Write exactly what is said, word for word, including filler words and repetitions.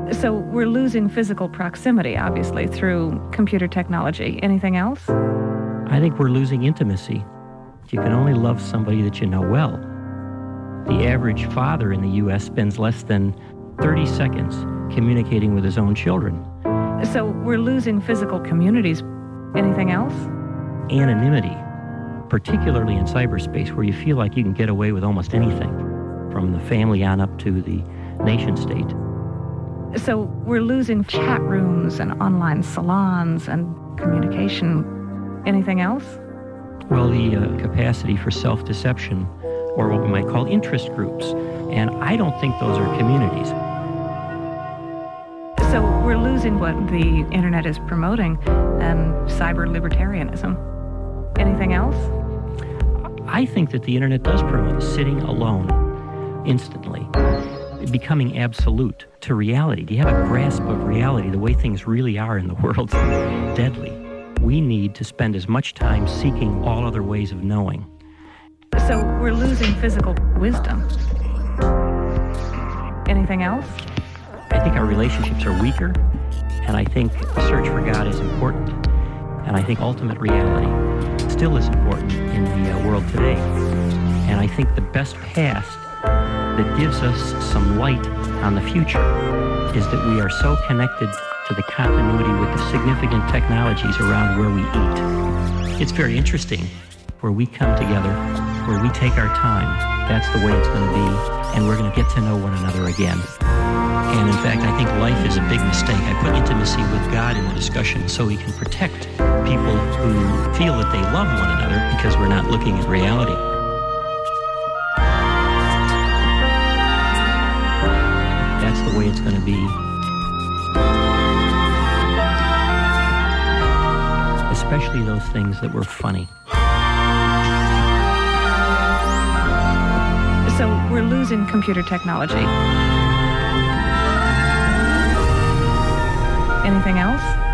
So we're losing physical proximity, obviously, through computer technology. Anything else? I think we're losing intimacy. You can only love somebody that you know well. The average father in the U S spends less than thirty seconds communicating with his own children. So we're losing physical communities. Anything else? Anonymity, particularly in cyberspace, where you feel like you can get away with almost anything, from the family on up to the nation state. So we're losing chat rooms and online salons and communication. Anything else? Well, the uh, capacity for self-deception, or what we might call interest groups. And I don't think those are communities. So we're losing what the internet is promoting, and cyber libertarianism. Anything else? I think that the internet does promote sitting alone instantly, becoming absolute to reality. Do you have a grasp of reality, the way things really are in the world? Deadly. We need to spend as much time seeking all other ways of knowing. So we're losing physical wisdom. Anything else? I think our relationships are weaker, and I think the search for God is important. And I think ultimate reality still is important in the uh, world today. And I think the best past that gives us some light on the future is that we are so connected to the continuity with the significant technologies around where we eat. It's very interesting where we come together, where we take our time. That's the way it's going to be, and we're going to get to know one another again. And in fact, I think life is a big mistake. I put intimacy with God in the discussion so we can protect people who feel that they love one another because we're not looking at reality. That's the way it's going to be. Especially those things that were funny. So we're losing computer technology. Anything else?